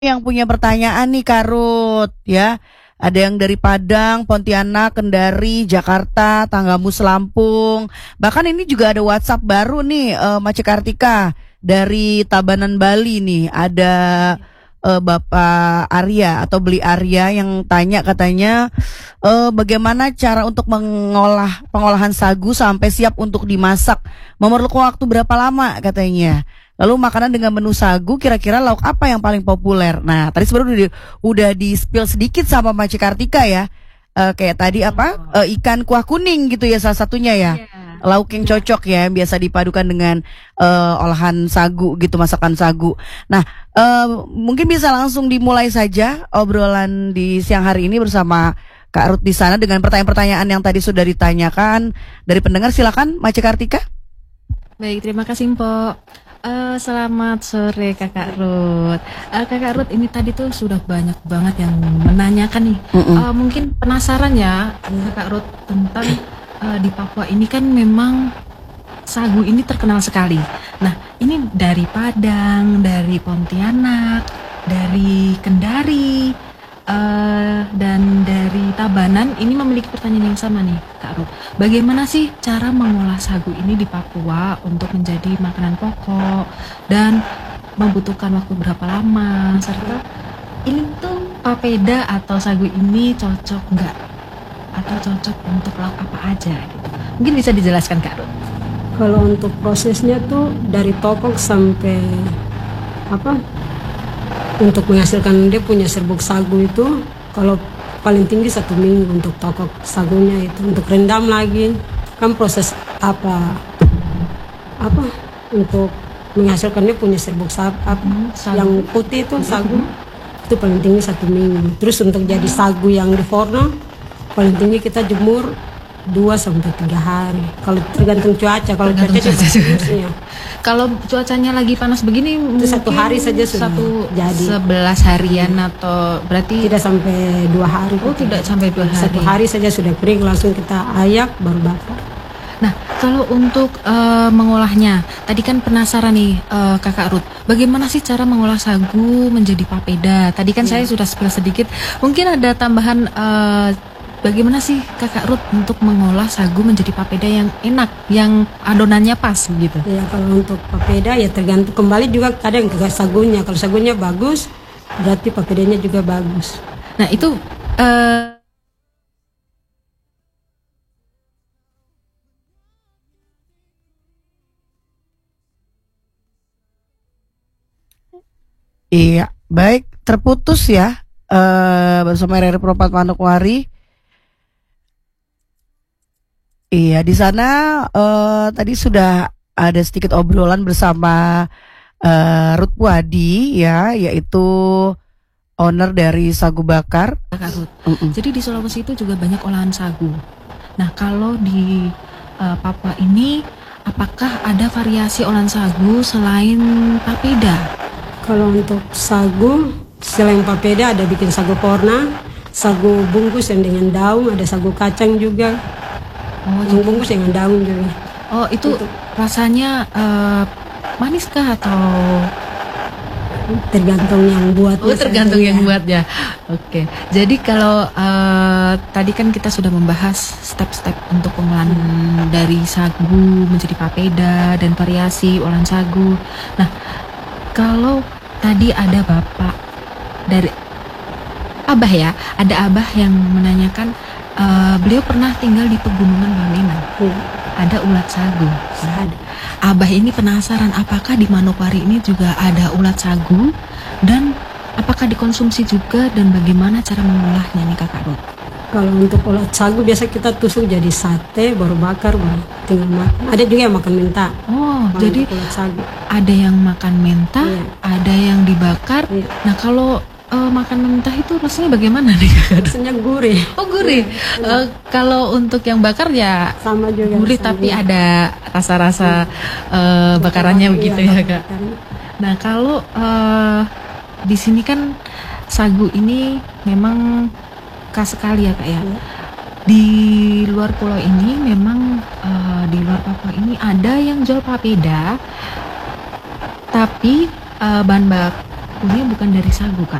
Yang punya pertanyaan nih Kak Ruth ya. Ada yang dari Padang, Pontianak, Kendari, Jakarta, Tanggamus, Lampung. Bahkan ini juga ada WhatsApp baru nih, Mace Kartika dari Tabanan Bali nih. Ada Bapak Arya atau Beli Arya yang tanya katanya bagaimana cara untuk pengolahan sagu sampai siap untuk dimasak. Memerlukan waktu berapa lama katanya. Lalu makanan dengan menu sagu kira-kira lauk apa yang paling populer? Nah, tadi sebenarnya udah di spill sedikit sama Mace Kartika ya. Kayak tadi ikan kuah kuning gitu ya salah satunya ya. Yeah. Lauk yang cocok ya, biasa dipadukan dengan olahan sagu gitu, masakan sagu. Nah, mungkin bisa langsung dimulai saja obrolan di siang hari ini bersama Kak Ruth di sana dengan pertanyaan-pertanyaan yang tadi sudah ditanyakan dari pendengar. Silakan Mace Kartika. Baik, terima kasih Mpok. Selamat sore Kakak Ruth. Kakak Ruth, ini tadi tuh sudah banyak banget yang menanyakan nih. Mungkin penasaran ya Kakak Ruth tentang di Papua ini kan memang sagu ini terkenal sekali. Nah, ini dari Padang, dari Pontianak, dari Kendari, dan dari Tabanan ini memiliki pertanyaan yang sama nih Kak Ruth. Bagaimana sih cara mengolah sagu ini di Papua untuk menjadi makanan pokok dan membutuhkan waktu berapa lama, serta ini tuh papeda atau sagu ini cocok nggak atau cocok untuk lauk apa aja gitu. Mungkin bisa dijelaskan Kak Ruth. Kalau untuk prosesnya tuh dari tokok sampai untuk menghasilkan dia punya serbuk sagu itu, kalau paling tinggi 1 minggu untuk tokok sagunya itu, untuk rendam lagi kan proses untuk menghasilkan dia punya serbuk sagu. Yang putih itu sagu itu paling tinggi 1 minggu. Terus untuk jadi sagu yang di forno paling tinggi kita jemur 2-3 hari. Kalau tergantung cuaca, kalau cuaca kalau cuacanya lagi panas begini itu mungkin 1 hari saja sudah jadi 11 harian atau berarti tidak sampai 2 hari. Oh, tidak sampai 2 hari. 1 hari saja sudah kering, langsung kita ayak baru bakar. Nah, kalau untuk mengolahnya, tadi kan penasaran nih Kakak Ruth, bagaimana sih cara mengolah sagu menjadi papeda? Tadi kan saya sudah spill sedikit, mungkin ada tambahan bagaimana sih Kakak Ruth untuk mengolah sagu menjadi papeda yang enak, yang adonannya pas gitu? Ya, kalau untuk papeda ya tergantung, kembali juga kadang ke sagunya. Kalau sagunya bagus, berarti papedanya juga bagus. Nah, itu iya, baik, terputus ya bersama RRI Propat Manokwari. Iya, di sana tadi sudah ada sedikit obrolan bersama Ruth Puadi ya, yaitu owner dari Sagu Bakar. Jadi di Sulawesi itu juga banyak olahan sagu. Nah, kalau di Papua ini apakah ada variasi olahan sagu selain papeda? Kalau untuk sagu selain papeda ada bikin sagu korna, sagu bungkus yang dengan daun, ada sagu kacang juga. Oh, yang bungkus dengan daun juga. Oh, itu rasanya manis kah atau tergantung yang buat? Oh, tergantung yang buat ya. Oke. Jadi kalau tadi kan kita sudah membahas step-step untuk pengolahan dari sagu menjadi papeda dan variasi olahan sagu. Nah, kalau tadi ada Bapak dari Abah ya, ada Abah yang menanyakan beliau pernah tinggal di pegunungan Bamenan. Ada ulat sagu. Ada. Abah ini penasaran apakah di Manokwari ini juga ada ulat sagu dan apakah dikonsumsi juga dan bagaimana cara mengolahnya nih Kakak Ruth? Kalau untuk ulat sagu biasa kita tusuk jadi sate, baru bakar, baru tinggal makan. Ada juga yang makan menta. Oh, jadi ulat sagu ada yang makan menta, ada yang dibakar. Nah, kalau makan mentah itu rasanya bagaimana nih Kak? Rasanya gurih. Oh, gurih. Kalau untuk yang bakar ya sama juga gurih tapi ada rasa-rasa bakarannya begitu ya Kak. Nah, kalau di sini kan sagu ini memang khas sekali ya Kak ya. Di luar pulau ini memang di luar Papua ini ada yang jual papeda, tapi bahan bakunya bukan dari sagu, Kak.